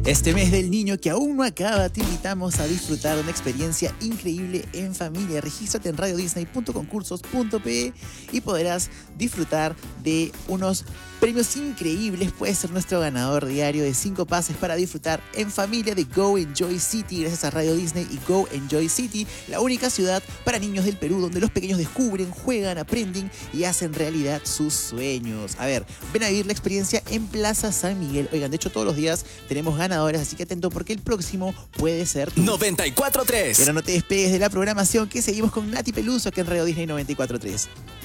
Este mes del niño que aún no acaba, te invitamos a disfrutar de una experiencia increíble en familia. Regístrate en radiodisney.concursos.pe y podrás disfrutar de unos premios increíbles. Puedes ser nuestro ganador diario de 5 pases para disfrutar en familia de Go Enjoy City, gracias a Radio Disney y Go Enjoy City, la única ciudad para niños del Perú donde los pequeños descubren, juegan, aprenden y hacen realidad sus sueños. A ver, ven a vivir la experiencia en Plaza San Miguel. Oigan, de hecho todos los días tenemos ganadores, así que atento porque el próximo puede ser tú. 94.3. Pero no te despegues de la programación, que seguimos con Nati Peluso aquí en Radio Disney 94.3.